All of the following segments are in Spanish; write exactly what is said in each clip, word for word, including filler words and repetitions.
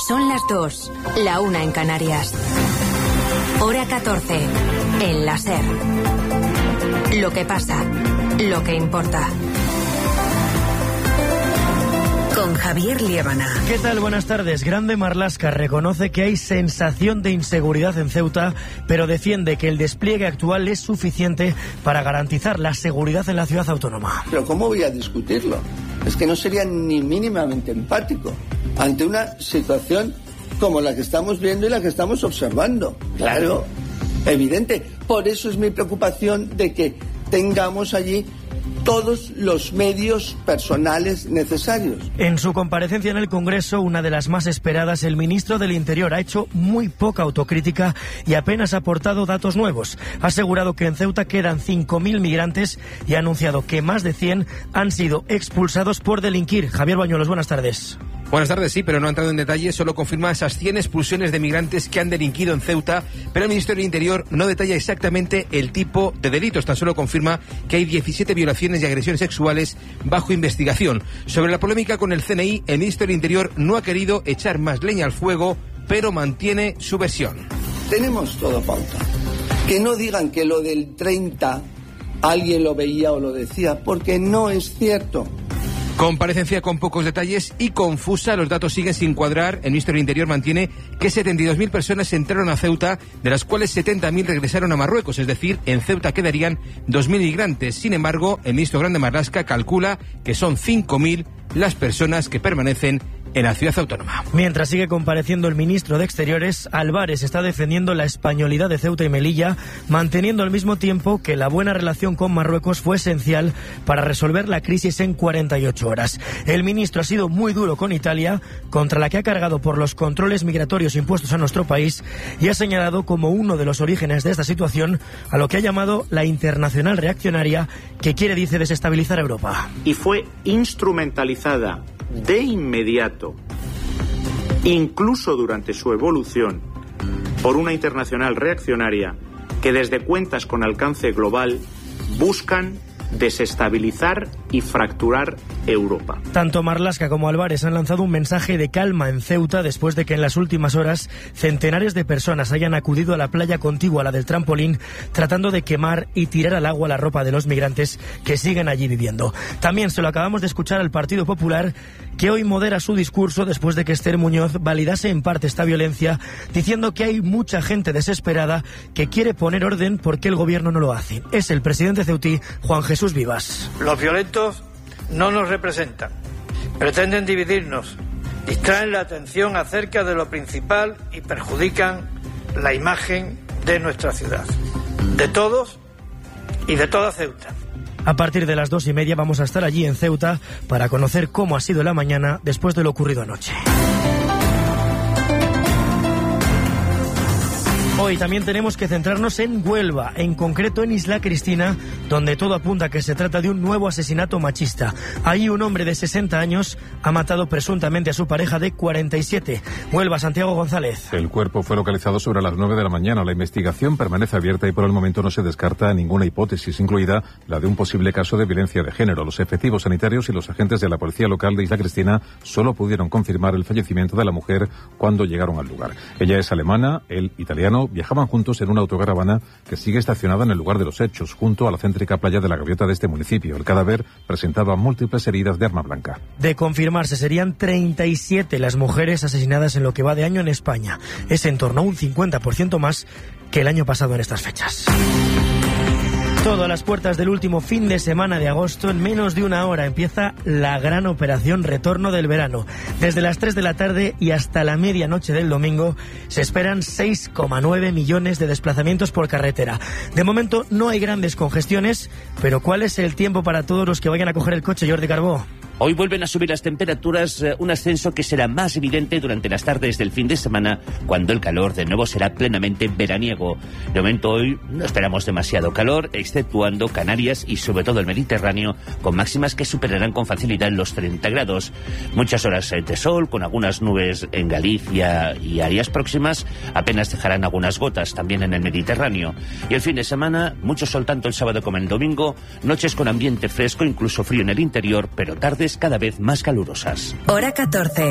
Son las dos, la una en Canarias. Hora catorce, en la SER. Lo que pasa, lo que importa. Con Javier Liébana. ¿Qué tal? Buenas tardes. Grande Marlaska reconoce que hay sensación de inseguridad en Ceuta, pero defiende que el despliegue actual es suficiente para garantizar la seguridad en la ciudad autónoma. Pero ¿cómo voy a discutirlo? Es que no sería ni mínimamente empático ante una situación como la que estamos viendo y la que estamos observando. Claro, evidente. Por eso es mi preocupación de que tengamos allí todos los medios personales necesarios. En su comparecencia en el Congreso, una de las más esperadas, el ministro del Interior ha hecho muy poca autocrítica y apenas ha aportado datos nuevos. Ha asegurado que en Ceuta quedan cinco mil migrantes y ha anunciado que más de cien han sido expulsados por delinquir. Javier Bañuelos, buenas tardes. Buenas tardes, sí, pero no ha entrado en detalle, solo confirma esas cien expulsiones de migrantes que han delinquido en Ceuta, pero el Ministerio del Interior no detalla exactamente el tipo de delitos, tan solo confirma que hay diecisiete violaciones y agresiones sexuales bajo investigación. Sobre la polémica con el C N I, el Ministerio del Interior no ha querido echar más leña al fuego, pero mantiene su versión. Tenemos todo pauta. Que no digan que lo del treinta alguien lo veía o lo decía, porque no es cierto. Comparecencia con pocos detalles y confusa. Los datos siguen sin cuadrar. El Ministerio del Interior mantiene que setenta y dos mil personas entraron a Ceuta, de las cuales setenta mil regresaron a Marruecos. Es decir, en Ceuta quedarían dos mil migrantes. Sin embargo, el ministro Grande Marlaska calcula que son cinco mil las personas que permanecen en la ciudad autónoma. Mientras sigue compareciendo el ministro de Exteriores, Álvarez está defendiendo la españolidad de Ceuta y Melilla, manteniendo al mismo tiempo que la buena relación con Marruecos fue esencial para resolver la crisis en cuarenta y ocho horas. El ministro ha sido muy duro con Italia, contra la que ha cargado por los controles migratorios impuestos a nuestro país, y ha señalado como uno de los orígenes de esta situación a lo que ha llamado la internacional reaccionaria, que quiere, dice, desestabilizar Europa. Y fue instrumentalizada de inmediato, incluso durante su evolución, por una internacional reaccionaria que desde cuentas con alcance global buscan desestabilizar y fracturar Europa. Tanto Marlaska como Álvarez han lanzado un mensaje de calma en Ceuta después de que en las últimas horas centenares de personas hayan acudido a la playa contigua a la del trampolín, tratando de quemar y tirar al agua la ropa de los migrantes que siguen allí viviendo. También se lo acabamos de escuchar al Partido Popular, que hoy modera su discurso después de que Esther Muñoz validase en parte esta violencia, diciendo que hay mucha gente desesperada que quiere poner orden porque el gobierno no lo hace. Es el presidente ceutí, Juan Jesús Vivas. Los violentos no nos representan, pretenden dividirnos, distraen la atención acerca de lo principal y perjudican la imagen de nuestra ciudad, de todos y de toda Ceuta. A partir de las dos y media vamos a estar allí en Ceuta para conocer cómo ha sido la mañana después de lo ocurrido anoche. Hoy también tenemos que centrarnos en Huelva, en concreto en Isla Cristina, donde todo apunta a que se trata de un nuevo asesinato machista. Ahí un hombre de sesenta años ha matado presuntamente a su pareja de cuarenta y siete. Huelva, Santiago González. El cuerpo fue localizado sobre las nueve de la mañana. La investigación permanece abierta y por el momento no se descarta ninguna hipótesis, incluida la de un posible caso de violencia de género. Los efectivos sanitarios y los agentes de la policía local de Isla Cristina solo pudieron confirmar el fallecimiento de la mujer cuando llegaron al lugar. Ella es alemana, él italiano. Viajaban juntos en una autocaravana que sigue estacionada en el lugar de los hechos, junto a la céntrica playa de la Gaviota de este municipio. El cadáver presentaba múltiples heridas de arma blanca. De confirmarse, serían treinta y siete las mujeres asesinadas en lo que va de año en España. Es en torno a un cincuenta por ciento más que el año pasado en estas fechas. Todo a las puertas del último fin de semana de agosto. En menos de una hora empieza la gran operación Retorno del Verano. Desde las tres de la tarde y hasta la medianoche del domingo se esperan seis coma nueve millones de desplazamientos por carretera. De momento no hay grandes congestiones, pero ¿cuál es el tiempo para todos los que vayan a coger el coche, Jordi Carbó? Hoy vuelven a subir las temperaturas, un ascenso que será más evidente durante las tardes del fin de semana, cuando el calor de nuevo será plenamente veraniego. De momento hoy no esperamos demasiado calor, exceptuando Canarias y sobre todo el Mediterráneo, con máximas que superarán con facilidad los treinta grados. Muchas horas de sol, con algunas nubes en Galicia y áreas próximas, apenas dejarán algunas gotas también en el Mediterráneo. Y el fin de semana, mucho sol tanto el sábado como el domingo, noches con ambiente fresco, incluso frío en el interior, pero tardes cada vez más calurosas. Hora catorce,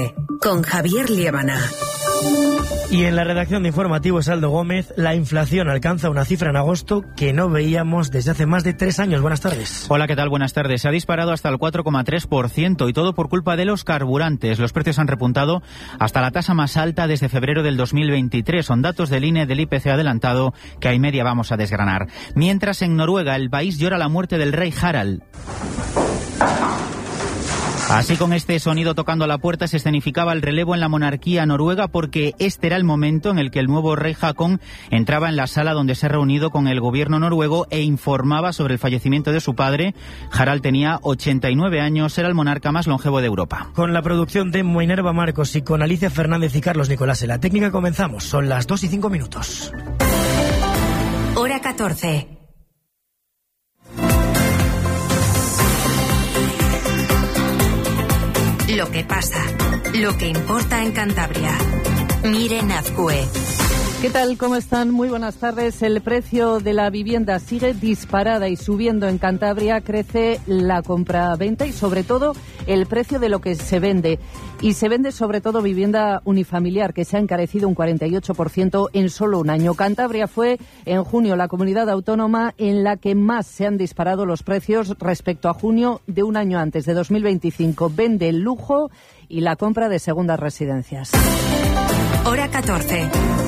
con Javier Liébana. Y en la redacción de Informativo Saldo Gómez, la inflación alcanza una cifra en agosto que no veíamos desde hace más de tres años. Buenas tardes. Hola, ¿qué tal? Buenas tardes. Se ha disparado hasta el cuatro coma tres por ciento y todo por culpa de los carburantes. Los precios han repuntado hasta la tasa más alta desde febrero del dos mil veintitrés. Son datos del I N E del I P C adelantado que a y media vamos a desgranar. Mientras en Noruega el país llora la muerte del rey Harald. Así, con este sonido tocando la puerta, se escenificaba el relevo en la monarquía noruega, porque este era el momento en el que el nuevo rey Haakon entraba en la sala donde se ha reunido con el gobierno noruego e informaba sobre el fallecimiento de su padre. Harald tenía ochenta y nueve años, era el monarca más longevo de Europa. Con la producción de Minerva Marcos y con Alicia Fernández y Carlos Nicolás en la técnica comenzamos. Son las dos y cinco minutos. Hora catorce. Lo que pasa, lo que importa en Cantabria. Miren Azcue. ¿Qué tal? ¿Cómo están? Muy buenas tardes. El precio de la vivienda sigue disparada y subiendo en Cantabria. Crece la compra-venta y sobre todo el precio de lo que se vende. Y se vende sobre todo vivienda unifamiliar, que se ha encarecido un cuarenta y ocho por ciento en solo un año. Cantabria fue en junio la comunidad autónoma en la que más se han disparado los precios respecto a junio de un año antes, de dos mil veinticinco. Vende el lujo y la compra de segundas residencias. Hora catorce.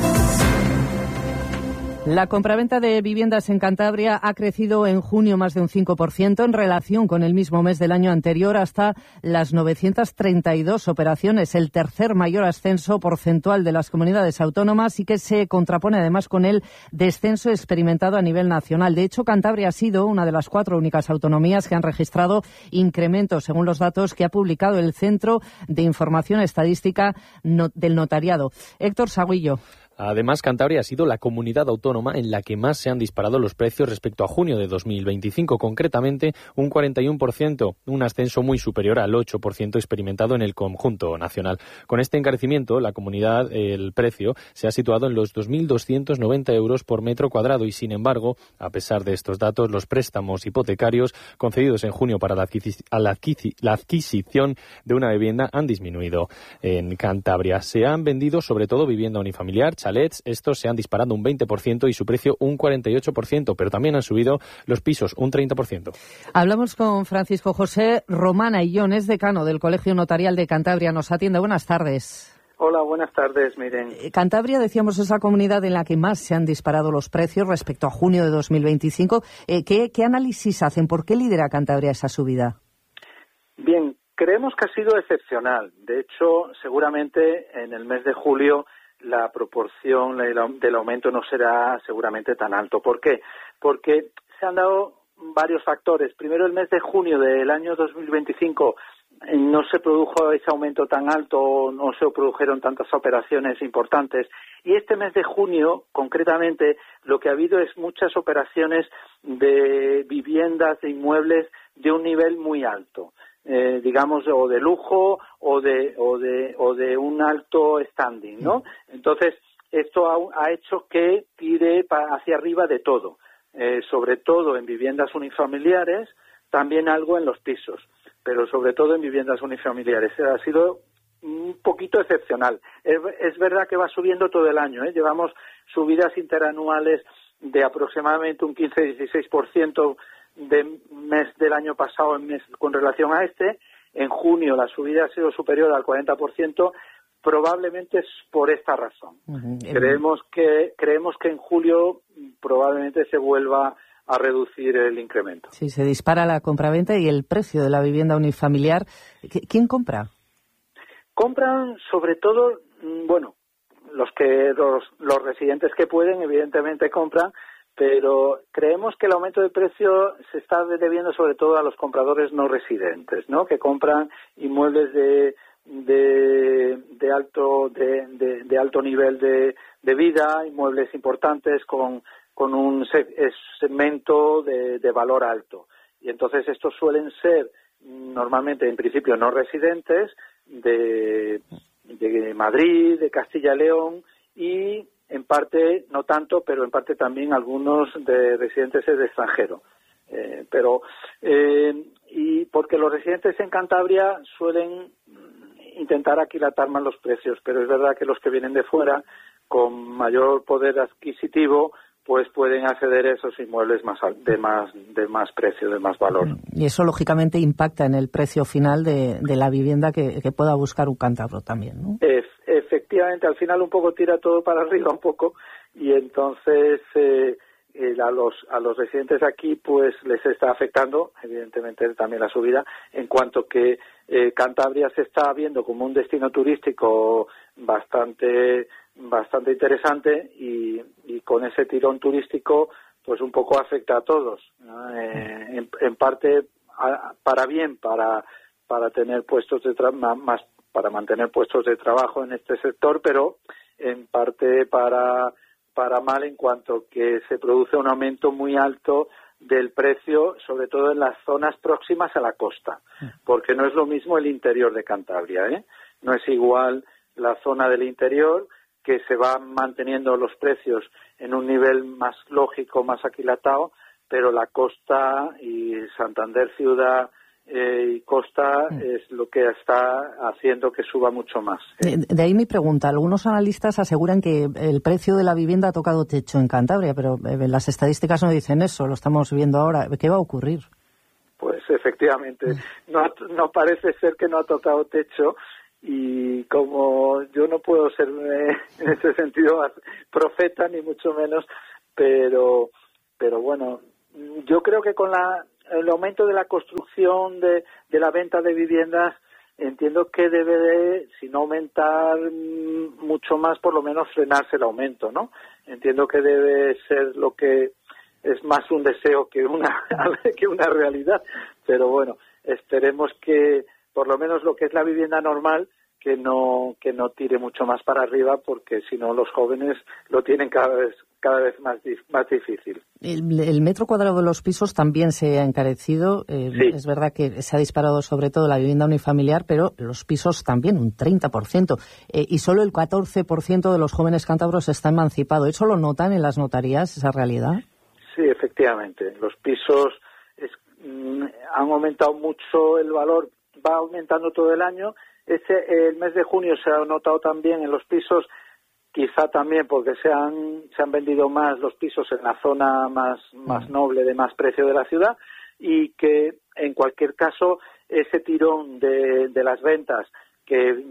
La compraventa de viviendas en Cantabria ha crecido en junio más de un cinco por ciento en relación con el mismo mes del año anterior, hasta las novecientas treinta y dos operaciones, el tercer mayor ascenso porcentual de las comunidades autónomas, y que se contrapone además con el descenso experimentado a nivel nacional. De hecho, Cantabria ha sido una de las cuatro únicas autonomías que han registrado incrementos, según los datos que ha publicado el Centro de Información Estadística del Notariado. Héctor Saguillo. Además, Cantabria ha sido la comunidad autónoma en la que más se han disparado los precios respecto a junio de dos mil veinticinco, concretamente un cuarenta y uno por ciento, un ascenso muy superior al ocho por ciento experimentado en el conjunto nacional. Con este encarecimiento, la comunidad, el precio, se ha situado en los dos mil doscientos noventa euros por metro cuadrado y, sin embargo, a pesar de estos datos, los préstamos hipotecarios concedidos en junio para la, adquisi- la, adquisi- la adquisición de una vivienda han disminuido en Cantabria. Se han vendido sobre todo vivienda unifamiliar, chalets. Estos se han disparado un veinte por ciento y su precio un cuarenta y ocho por ciento, pero también han subido los pisos un treinta por ciento. Hablamos con Francisco José Román Ayllón, es decano del Colegio Notarial de Cantabria. Nos atiende. Buenas tardes. Hola, buenas tardes, miren. Cantabria, decíamos, es la comunidad en la que más se han disparado los precios respecto a junio de dos mil veinticinco. Eh, ¿qué, ¿Qué análisis hacen? ¿Por qué lidera Cantabria esa subida? Bien, creemos que ha sido excepcional. De hecho, seguramente en el mes de julio la proporción del aumento no será seguramente tan alto. ¿Por qué? Porque se han dado varios factores. Primero, el mes de junio del año dos mil veinticinco no se produjo ese aumento tan alto, no se produjeron tantas operaciones importantes. Y este mes de junio, concretamente, lo que ha habido es muchas operaciones de viviendas, de inmuebles de un nivel muy alto. Eh, digamos, o de lujo o de o de o de un alto standing, ¿no? Entonces, esto ha, ha hecho que tire pa, hacia arriba de todo, eh, sobre todo en viviendas unifamiliares, también algo en los pisos, pero sobre todo en viviendas unifamiliares. Ha sido un poquito excepcional. Es, es verdad que va subiendo todo el año, ¿eh? Llevamos subidas interanuales de aproximadamente un quince a dieciséis por ciento de mes del año pasado en mes con relación a este. En junio la subida ha sido superior al cuarenta por ciento, probablemente es por esta razón. Uh-huh. Creemos que creemos que en julio probablemente se vuelva a reducir el incremento. Sí, se dispara la compraventa y el precio de la vivienda unifamiliar. ¿Quién compra? Compran sobre todo, bueno, los que los, los residentes que pueden, evidentemente compran, pero creemos que el aumento de precio se está debiendo sobre todo a los compradores no residentes, ¿no? Que compran inmuebles de de, de alto de, de, de alto nivel de, de vida, inmuebles importantes con con un segmento de, de valor alto. Y entonces estos suelen ser normalmente, en principio, no residentes de, de Madrid, de Castilla y León y en parte, no tanto, pero en parte también algunos de residentes de extranjero. Eh, pero eh, y porque los residentes en Cantabria suelen intentar aquilatar más los precios, pero es verdad que los que vienen de fuera, con mayor poder adquisitivo, pues pueden acceder a esos inmuebles más de más de más precio, de más valor. Y eso, lógicamente, impacta en el precio final de, de la vivienda que, que pueda buscar un cántabro también, ¿no? Es, efectivamente, al final un poco tira todo para arriba, un poco, y entonces eh, eh, a los a los residentes aquí pues les está afectando, evidentemente, también la subida, en cuanto que eh, Cantabria se está viendo como un destino turístico bastante bastante interesante y, y con ese tirón turístico pues un poco afecta a todos, ¿no? eh, en, en parte a, para bien para para tener puestos de tra- más para mantener puestos de trabajo en este sector, pero en parte para para mal en cuanto que se produce un aumento muy alto del precio, sobre todo en las zonas próximas a la costa, porque no es lo mismo el interior de Cantabria, ¿eh? No es igual la zona del interior, que se van manteniendo los precios en un nivel más lógico, más aquilatado, pero la costa y Santander ciudad eh, y costa mm. es lo que está haciendo que suba mucho más. ¿eh? De, de ahí mi pregunta. Algunos analistas aseguran que el precio de la vivienda ha tocado techo en Cantabria, pero eh, las estadísticas no dicen eso, lo estamos viendo ahora. ¿Qué va a ocurrir? Pues efectivamente, no, no parece ser que no ha tocado techo. Y como yo no puedo ser eh, en ese sentido profeta, ni mucho menos, pero pero bueno, yo creo que con la el aumento de la construcción, de, de la venta de viviendas, entiendo que debe de, si no aumentar mucho más, por lo menos frenarse el aumento, ¿no? Entiendo que debe ser lo que es más un deseo que una que una realidad, pero bueno, esperemos que por lo menos lo que es la vivienda normal, que no que no tire mucho más para arriba, porque si no los jóvenes lo tienen cada vez cada vez más más difícil. El, el metro cuadrado de los pisos también se ha encarecido. Eh, sí. Es verdad que se ha disparado sobre todo la vivienda unifamiliar, pero los pisos también un treinta por ciento. Eh, y solo el catorce por ciento de los jóvenes cántabros está emancipado. ¿Eso lo notan en las notarías, esa realidad? Sí, efectivamente. Los pisos es, mm, han aumentado mucho el valor. Va aumentando todo el año. Ese, el mes de junio se ha notado también en los pisos, quizá también porque se han, se han vendido más los pisos en la zona más, más noble, de más precio de la ciudad, y que en cualquier caso ese tirón de, de las ventas que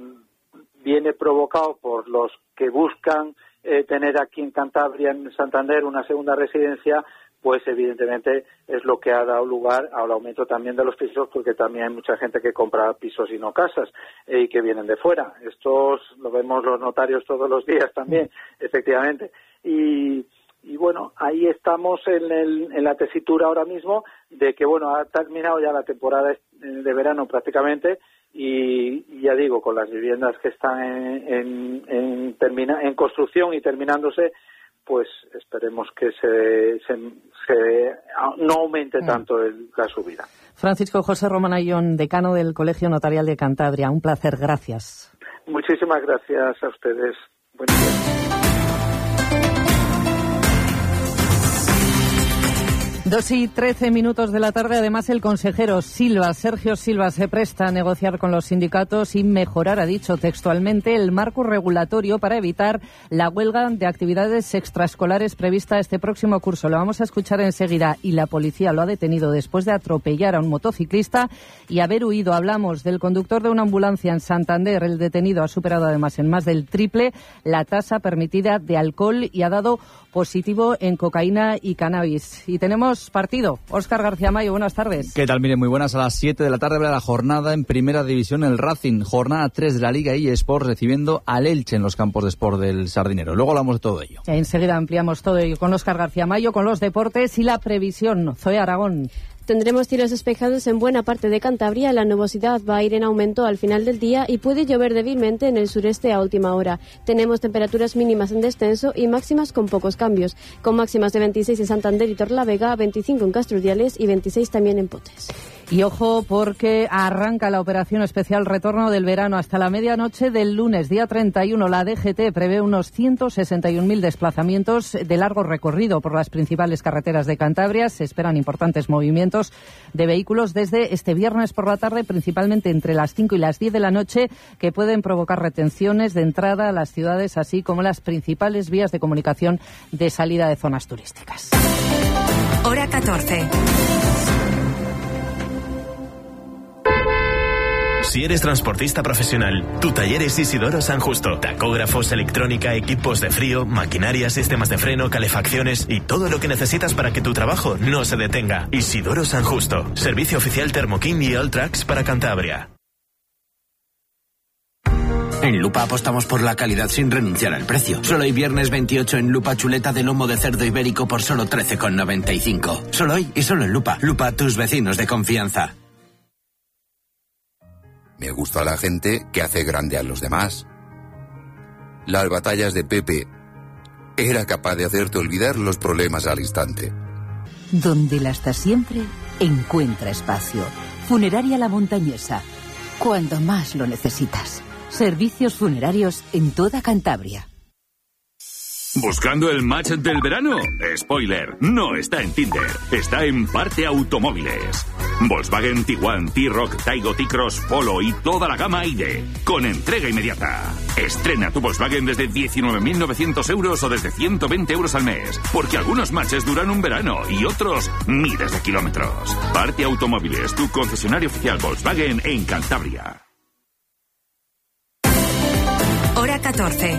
viene provocado por los que buscan eh, tener aquí en Cantabria, en Santander, una segunda residencia, pues evidentemente es lo que ha dado lugar al aumento también de los pisos, porque también hay mucha gente que compra pisos y no casas eh, y que vienen de fuera. Estos lo vemos los notarios todos los días también, efectivamente. Y, y bueno, ahí estamos en, el, en la tesitura ahora mismo de que, bueno, ha terminado ya la temporada de verano prácticamente, y, y ya digo, con las viviendas que están en, en, en, termina, en construcción y terminándose, pues esperemos que se, se, se no aumente tanto el, la subida. Francisco José Román Ayón, decano del Colegio Notarial de Cantabria. Un placer, gracias. Muchísimas gracias a ustedes. Buen día. Dos y trece minutos de la tarde. Además, el consejero Silva, Sergio Silva, se presta a negociar con los sindicatos y mejorar, ha dicho textualmente, el marco regulatorio para evitar la huelga de actividades extraescolares prevista este próximo curso. Lo vamos a escuchar enseguida. Y la policía lo ha detenido después de atropellar a un motociclista y haber huido. Hablamos del conductor de una ambulancia en Santander. El detenido ha superado además en más del triple la tasa permitida de alcohol y ha dado positivo en cocaína y cannabis. Y tenemos partido. Óscar García Mayo, buenas tardes. ¿Qué tal? Miren, muy buenas. A las siete de la tarde habrá la jornada en Primera División el Racing. Jornada tres de la Liga eSports recibiendo al Elche en los campos de Sport del Sardinero. Luego hablamos de todo ello. Enseguida ampliamos todo ello con Óscar García Mayo, con los deportes y la previsión. Zoe Aragón. Tendremos cielos despejados en buena parte de Cantabria. La nubosidad va a ir en aumento al final del día y puede llover débilmente en el sureste a última hora. Tenemos temperaturas mínimas en descenso y máximas con pocos cambios, con máximas de veintiséis en Santander y Torlavega, veinticinco en Castrudiales y veintiséis también en Potes. Y ojo, porque arranca la operación especial retorno del verano hasta la medianoche del lunes, día treinta y uno. La D G T prevé unos ciento sesenta y un mil desplazamientos de largo recorrido por las principales carreteras de Cantabria. Se esperan importantes movimientos cientos de vehículos desde este viernes por la tarde, principalmente entre las cinco y las diez de la noche, que pueden provocar retenciones de entrada a las ciudades, así como las principales vías de comunicación de salida de zonas turísticas. Hora catorce. Si eres transportista profesional, tu taller es Isidoro San Justo. Tacógrafos, electrónica, equipos de frío, maquinaria, sistemas de freno, calefacciones y todo lo que necesitas para que tu trabajo no se detenga. Isidoro San Justo. Servicio oficial Thermo King y Alltrax para Cantabria. En Lupa apostamos por la calidad sin renunciar al precio. Solo hoy viernes veintiocho en Lupa chuleta de lomo de cerdo ibérico por solo trece con noventa y cinco. Solo hoy y solo en Lupa. Lupa, tus vecinos de confianza. Me gusta la gente que hace grande a los demás. Las batallas de Pepe era capaz de hacerte olvidar los problemas al instante. Donde la está siempre, encuentra espacio. Funeraria La Montañesa. Cuando más lo necesitas. Servicios funerarios en toda Cantabria. ¿Buscando el match del verano? Spoiler, no está en Tinder, está en Parte Automóviles. Volkswagen Tiguan, T-Roc, Taigo, T-Cross, Polo y toda la gama I D E, con entrega inmediata. Estrena tu Volkswagen desde diecinueve mil novecientos euros o desde ciento veinte euros al mes, porque algunos matches duran un verano y otros miles de kilómetros. Parte Automóviles, tu concesionario oficial Volkswagen en Cantabria. Hora catorce.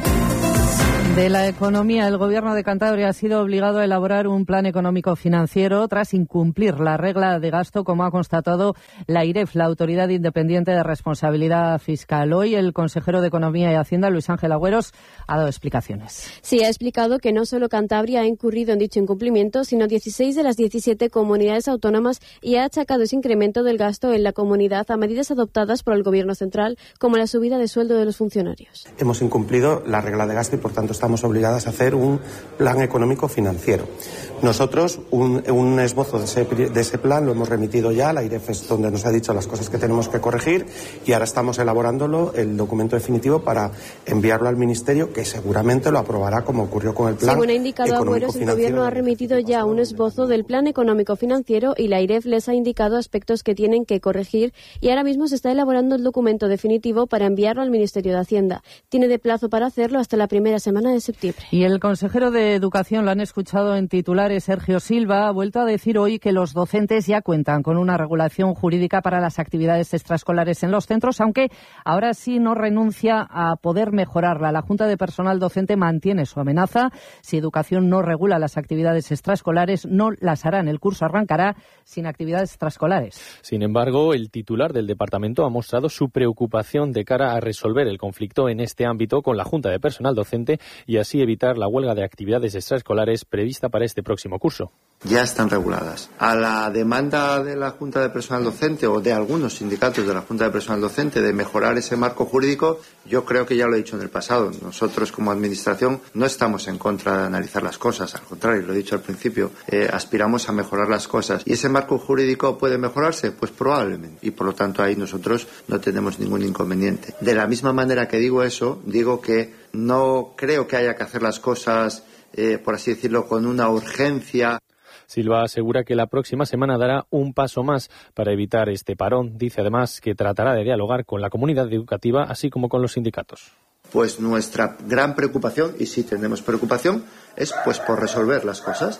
De la economía, el Gobierno de Cantabria ha sido obligado a elaborar un plan económico financiero tras incumplir la regla de gasto, como ha constatado la I R E F, la Autoridad Independiente de Responsabilidad Fiscal. Hoy el consejero de Economía y Hacienda, Luis Ángel Agüeros, ha dado explicaciones. Sí, ha explicado que no solo Cantabria ha incurrido en dicho incumplimiento, sino dieciséis de las diecisiete comunidades autónomas, y ha achacado ese incremento del gasto en la comunidad a medidas adoptadas por el Gobierno central, como la subida de sueldo de los funcionarios. Hemos incumplido la regla de gasto y, por tanto, estamos obligadas a hacer un plan económico financiero. Nosotros, un, un esbozo de ese, de ese plan lo hemos remitido ya a la I R E F, donde nos ha dicho las cosas que tenemos que corregir, y ahora estamos elaborándolo, el documento definitivo, para enviarlo al Ministerio, que seguramente lo aprobará, como ocurrió con el plan. Según ha indicado Agüeros, el Gobierno ha remitido ya un esbozo del plan económico financiero y la I R E F les ha indicado aspectos que tienen que corregir, y ahora mismo se está elaborando el documento definitivo para enviarlo al Ministerio de Hacienda. Tiene de plazo para hacerlo hasta la primera semana de septiembre. Y el consejero de Educación, lo han escuchado en titulares, Sergio Silva, ha vuelto a decir hoy que los docentes ya cuentan con una regulación jurídica para las actividades extraescolares en los centros, aunque ahora sí no renuncia a poder mejorarla. La Junta de Personal Docente mantiene su amenaza. Si Educación no regula las actividades extraescolares, no las hará. El curso arrancará sin actividades extraescolares. Sin embargo, el titular del departamento ha mostrado su preocupación de cara a resolver el conflicto en este ámbito con la Junta de Personal Docente y así evitar la huelga de actividades extraescolares prevista para este próximo curso. Ya están reguladas. A la demanda de la Junta de Personal Docente o de algunos sindicatos de la Junta de Personal Docente de mejorar ese marco jurídico, yo creo que ya lo he dicho en el pasado. Nosotros, como Administración, no estamos en contra de analizar las cosas. Al contrario, lo he dicho al principio, eh, aspiramos a mejorar las cosas. ¿Y ese marco jurídico puede mejorarse? Pues probablemente. Y por lo tanto ahí nosotros no tenemos ningún inconveniente. De la misma manera que digo eso, digo que no creo que haya que hacer las cosas, eh, por así decirlo, con una urgencia. Silva asegura que la próxima semana dará un paso más para evitar este parón. Dice además que tratará de dialogar con la comunidad educativa, así como con los sindicatos. Pues nuestra gran preocupación, y sí tenemos preocupación, es pues por resolver las cosas,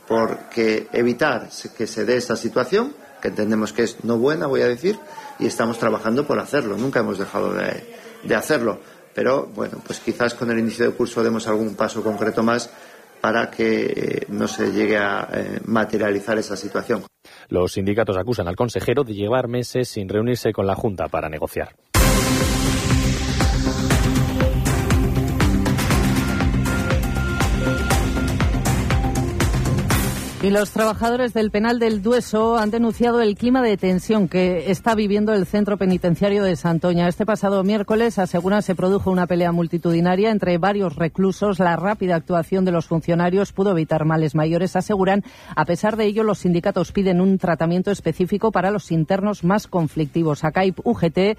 porque evitar que se dé esta situación, que entendemos que es no buena, voy a decir, y estamos trabajando por hacerlo. Nunca hemos dejado de, de hacerlo. Pero, bueno, pues quizás con el inicio del curso demos algún paso concreto más para que eh, no se llegue a eh, materializar esa situación. Los sindicatos acusan al consejero de llevar meses sin reunirse con la Junta para negociar. Y los trabajadores del penal del Dueso han denunciado el clima de tensión que está viviendo el centro penitenciario de Santoña. Este pasado miércoles, aseguran, se produjo una pelea multitudinaria entre varios reclusos. La rápida actuación de los funcionarios pudo evitar males mayores, aseguran. A pesar de ello, los sindicatos piden un tratamiento específico para los internos más conflictivos. A C A I P U G T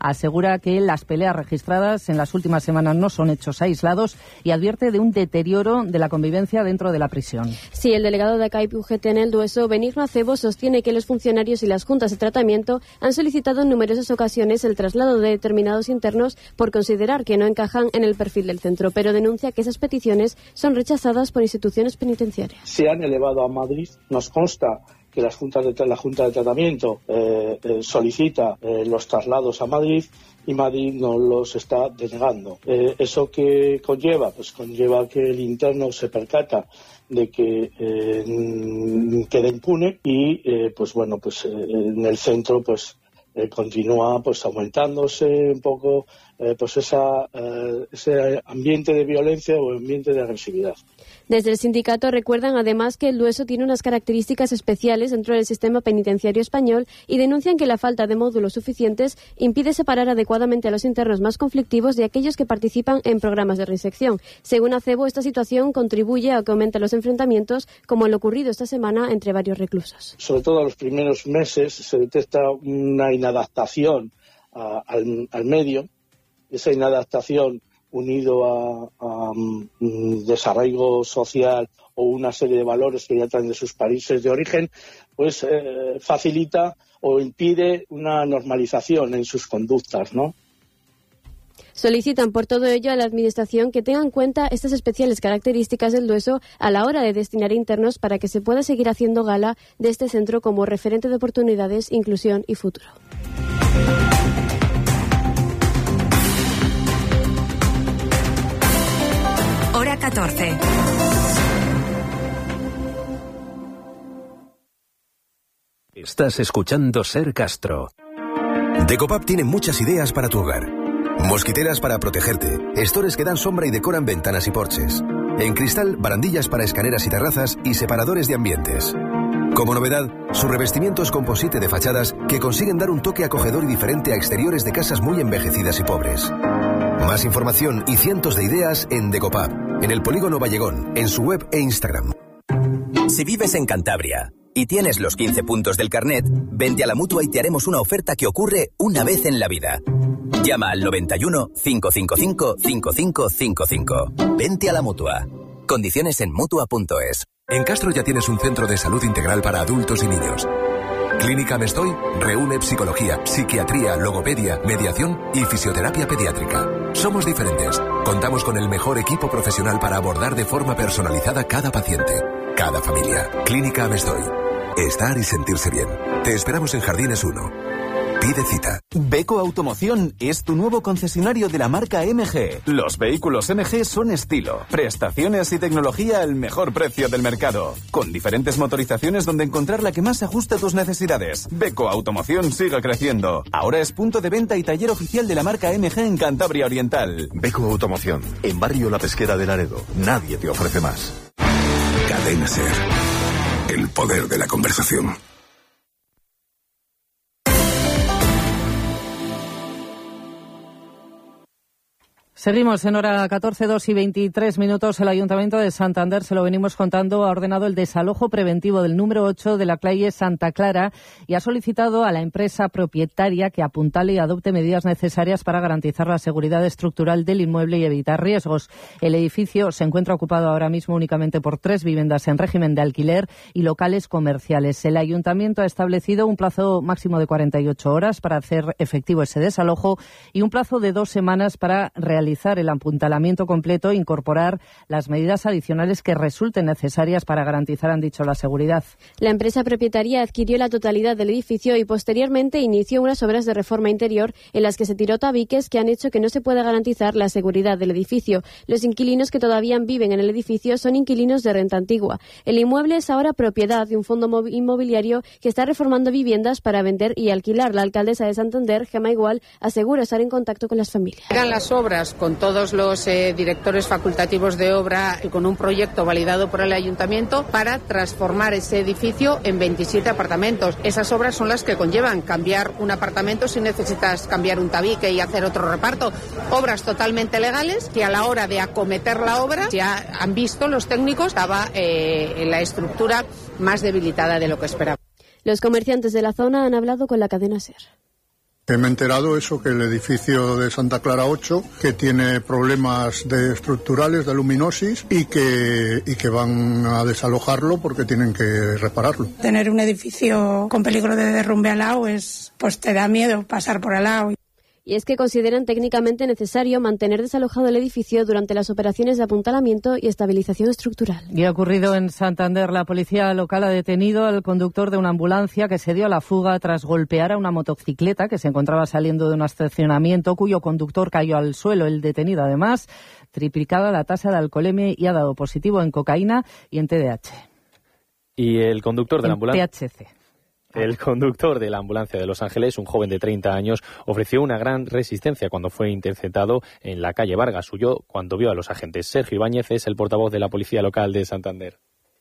asegura que las peleas registradas en las últimas semanas no son hechos aislados y advierte de un deterioro de la convivencia dentro de la prisión. Sí, el delegado de A C A I P U G T en el Dueso, Benigno Acebo, sostiene que los funcionarios y las juntas de tratamiento han solicitado en numerosas ocasiones el traslado de determinados internos por considerar que no encajan en el perfil del centro, pero denuncia que esas peticiones son rechazadas por instituciones penitenciarias. Se han elevado a Madrid. Nos consta que las juntas de, la Junta de Tratamiento eh, eh, solicita eh, los traslados a Madrid y Madrid no los está denegando. Eh, ¿Eso qué conlleva? Pues conlleva que el interno se percata de que eh, queda impune y, eh, pues bueno, pues eh, en el centro pues eh, continúa pues aumentándose un poco eh, pues esa eh, ese ambiente de violencia o ambiente de agresividad. Desde el sindicato recuerdan además que el Dueso tiene unas características especiales dentro del sistema penitenciario español y denuncian que la falta de módulos suficientes impide separar adecuadamente a los internos más conflictivos de aquellos que participan en programas de reinserción. Según Acebo, esta situación contribuye a que aumenten los enfrentamientos, como lo ocurrido esta semana entre varios reclusos. Sobre todo en los primeros meses se detecta una inadaptación a, al, al medio. Esa inadaptación unido a, a um, desarraigo social o una serie de valores que ya traen de sus países de origen, pues eh, facilita o impide una normalización en sus conductas, ¿no? Solicitan por todo ello a la Administración que tenga en cuenta estas especiales características del Dueso a la hora de destinar internos para que se pueda seguir haciendo gala de este centro como referente de oportunidades, inclusión y futuro. Hora catorce. Estás escuchando Ser Castro. Decopap tiene muchas ideas para tu hogar. Mosquiteras para protegerte, estores que dan sombra y decoran ventanas y porches. En cristal, barandillas para escaleras y terrazas y separadores de ambientes. Como novedad, su revestimiento es composite de fachadas que consiguen dar un toque acogedor y diferente a exteriores de casas muy envejecidas y pobres. Más información y cientos de ideas en Decopap, en el Polígono Vallegón, en su web e Instagram. Si vives en Cantabria y tienes los quince puntos del carnet, vente a la Mutua y te haremos una oferta que ocurre una vez en la vida. Llama al noventa y uno, cinco cinco cinco, cinco cinco cinco cinco. Vente a la Mutua. Condiciones en Mutua punto es. En Castro ya tienes un centro de salud integral para adultos y niños. Clínica Mestoy reúne psicología, psiquiatría, logopedia, mediación y fisioterapia pediátrica. Somos diferentes. Contamos con el mejor equipo profesional para abordar de forma personalizada cada paciente, cada familia. Clínica Mestoy. Estar y sentirse bien. Te esperamos en Jardines uno. Pide cita. Beko Automoción es tu nuevo concesionario de la marca M G. Los vehículos M G son estilo, prestaciones y tecnología al mejor precio del mercado. Con diferentes motorizaciones donde encontrar la que más se ajuste a tus necesidades. Beko Automoción sigue creciendo. Ahora es punto de venta y taller oficial de la marca M G en Cantabria Oriental. Beko Automoción, en Barrio La Pesquera de Laredo. Nadie te ofrece más. Cadena Ser. El poder de la conversación. Seguimos en hora catorce, dos y veintitrés minutos. El Ayuntamiento de Santander, se lo venimos contando, ha ordenado el desalojo preventivo del número ocho de la calle Santa Clara y ha solicitado a la empresa propietaria que apuntale y adopte medidas necesarias para garantizar la seguridad estructural del inmueble y evitar riesgos. El edificio se encuentra ocupado ahora mismo únicamente por tres viviendas en régimen de alquiler y locales comerciales. El Ayuntamiento ha establecido un plazo máximo de cuarenta y ocho horas para hacer efectivo ese desalojo y un plazo de dos semanas para realizar el apuntalamiento completo e incorporar las medidas adicionales que resulten necesarias para garantizar, han dicho, la seguridad. La empresa propietaria adquirió la totalidad del edificio y posteriormente inició unas obras de reforma interior en las que se tiró tabiques que han hecho que no se pueda garantizar la seguridad del edificio. Los inquilinos que todavía viven en el edificio son inquilinos de renta antigua. El inmueble es ahora propiedad de un fondo inmobiliario que está reformando viviendas para vender y alquilar. La alcaldesa de Santander, Gemma Igual, asegura estar en contacto con las familias. Eran las obras con todos los eh, directores facultativos de obra y con un proyecto validado por el Ayuntamiento para transformar ese edificio en veintisiete apartamentos. Esas obras son las que conllevan cambiar un apartamento si necesitas cambiar un tabique y hacer otro reparto. Obras totalmente legales que a la hora de acometer la obra, ya han visto los técnicos, estaba eh, la estructura más debilitada de lo que esperaban. Los comerciantes de la zona han hablado con la cadena SER. Me he enterado eso, que el edificio de Santa Clara ocho, que tiene problemas de estructurales, de luminosis, y que, y que van a desalojarlo porque tienen que repararlo. Tener un edificio con peligro de derrumbe al lado, es, pues te da miedo pasar por al lado. Y es que consideran técnicamente necesario mantener desalojado el edificio durante las operaciones de apuntalamiento y estabilización estructural. Y ha ocurrido en Santander. La policía local ha detenido al conductor de una ambulancia que se dio a la fuga tras golpear a una motocicleta que se encontraba saliendo de un estacionamiento, cuyo conductor cayó al suelo. El detenido, además, triplicaba la tasa de alcoholemia y ha dado positivo en cocaína y en T D A H. Y el conductor de la ambulancia... T H C. El conductor de la ambulancia de Los Ángeles, un joven de treinta años, ofreció una gran resistencia cuando fue interceptado en la calle Vargas. Huyó cuando vio a los agentes. Sergio Ibáñez es el portavoz de la policía local de Santander.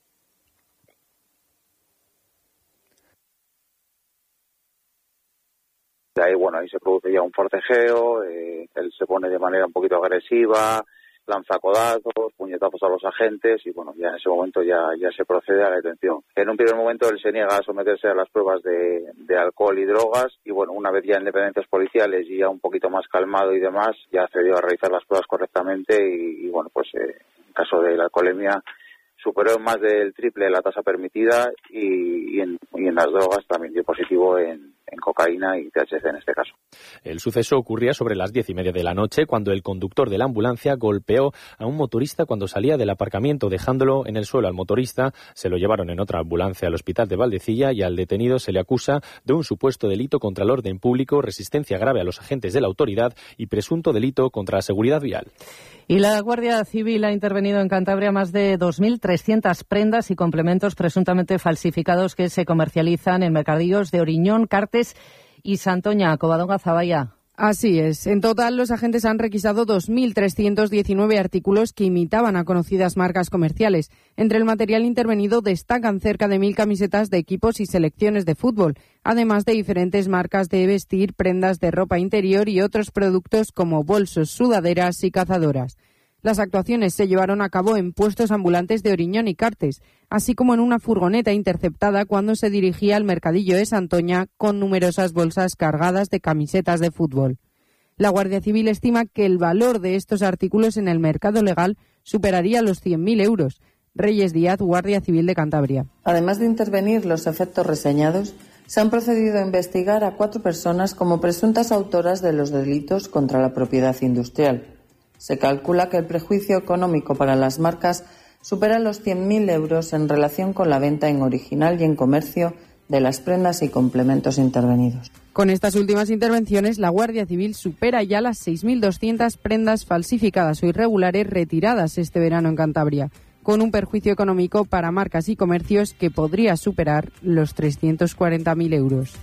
Ahí, bueno, ahí se produce ya un forcejeo, eh, él se pone de manera un poquito agresiva, lanza codazos, puñetazos a los agentes y bueno, ya en ese momento ya, ya se procede a la detención. En un primer momento él se niega a someterse a las pruebas de, de alcohol y drogas y bueno, una vez ya en dependencias policiales y ya un poquito más calmado y demás, ya accedió a realizar las pruebas correctamente y, y bueno, pues eh, en caso de la alcoholemia superó más del triple la tasa permitida y, y, en, y en las drogas también dio positivo en, en cocaína y T H C en este caso. El suceso ocurría sobre las diez y media de la noche cuando el conductor de la ambulancia golpeó a un motorista cuando salía del aparcamiento, dejándolo en el suelo al motorista. Se lo llevaron en otra ambulancia al hospital de Valdecilla y al detenido se le acusa de un supuesto delito contra el orden público, resistencia grave a los agentes de la autoridad y presunto delito contra la seguridad vial. Y la Guardia Civil ha intervenido en Cantabria más de dos mil trescientas prendas y complementos presuntamente falsificados que se comercializan en mercadillos de Oriñón, Cartes y Santoña. Covadonga Zavalla. Así es. En total, los agentes han requisado dos mil trescientos diecinueve artículos que imitaban a conocidas marcas comerciales. Entre el material intervenido destacan cerca de mil camisetas de equipos y selecciones de fútbol, además de diferentes marcas de vestir, prendas de ropa interior y otros productos como bolsos, sudaderas y cazadoras. Las actuaciones se llevaron a cabo en puestos ambulantes de Oriñón y Cartes, así como en una furgoneta interceptada cuando se dirigía al mercadillo de Santoña con numerosas bolsas cargadas de camisetas de fútbol. La Guardia Civil estima que el valor de estos artículos en el mercado legal superaría los cien mil euros. Reyes Díaz, Guardia Civil de Cantabria. Además de intervenir los efectos reseñados, se han procedido a investigar a cuatro personas como presuntas autoras de los delitos contra la propiedad industrial. Se calcula que el prejuicio económico para las marcas supera los cien mil euros en relación con la venta en original y en comercio de las prendas y complementos intervenidos. Con estas últimas intervenciones, la Guardia Civil supera ya las seis mil doscientas prendas falsificadas o irregulares retiradas este verano en Cantabria, con un perjuicio económico para marcas y comercios que podría superar los trescientos cuarenta mil euros.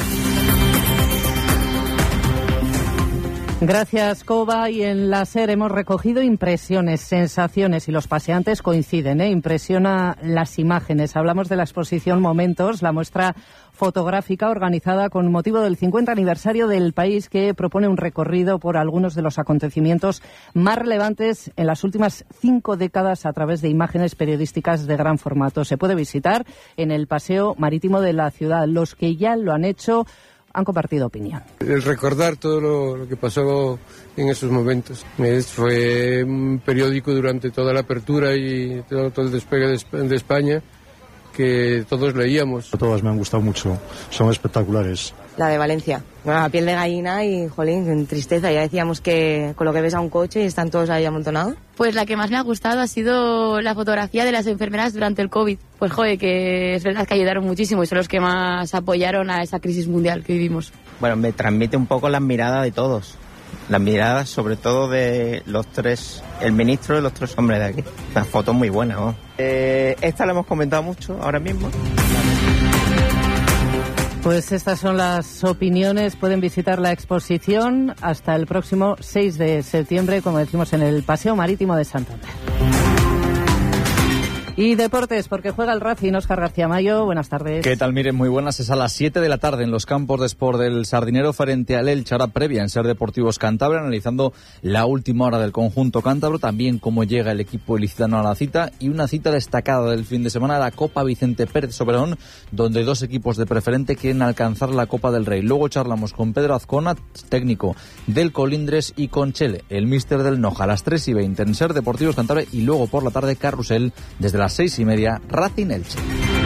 Gracias, Cova. Y en la SER hemos recogido impresiones, sensaciones y los paseantes coinciden, ¿eh? Impresiona las imágenes. Hablamos de la exposición Momentos, la muestra fotográfica organizada con motivo del cincuenta aniversario del país, que propone un recorrido por algunos de los acontecimientos más relevantes en las últimas cinco décadas a través de imágenes periodísticas de gran formato. Se puede visitar en el Paseo Marítimo de la ciudad. Los que ya lo han hecho han compartido opinión. El recordar todo lo, lo que pasó en esos momentos. Es, fue un periódico durante toda la apertura y todo, todo el despegue de, de España que todos leíamos. Todas me han gustado mucho, son espectaculares. La de Valencia, bueno, la piel de gallina y, jolín, en tristeza. Ya decíamos que con lo que ves a un coche y están todos ahí amontonados. Pues la que más me ha gustado ha sido la fotografía de las enfermeras durante el COVID. Pues joder, que es verdad que ayudaron muchísimo y son los que más apoyaron a esa crisis mundial que vivimos. Bueno, me transmite un poco las miradas de todos. Las miradas sobre todo de los tres, el ministro y los tres hombres de aquí. Una foto muy buena, ¿no? Eh, esta la hemos comentado mucho ahora mismo. Pues estas son las opiniones. Pueden visitar la exposición hasta el próximo seis de septiembre, como decimos, en el Paseo Marítimo de Santander. Y deportes, porque juega el Racing. Óscar García Mayo, buenas tardes. ¿Qué tal? Miren, muy buenas. Es a las siete de la tarde en los campos de Sport del Sardinero frente al Elche, ahora previa en Ser Deportivos Cantabria, analizando la última hora del conjunto cántabro, también cómo llega el equipo ilicitano a la cita, y una cita destacada del fin de semana, la Copa Vicente Pérez Oberón, donde dos equipos de preferente quieren alcanzar la Copa del Rey. Luego charlamos con Pedro Azcona, técnico del Colindres, y con Chele, el míster del Noja, a las tres y veinte en Ser Deportivos Cantabria, y luego por la tarde Carrusel desde las seis y media, Racing Elche.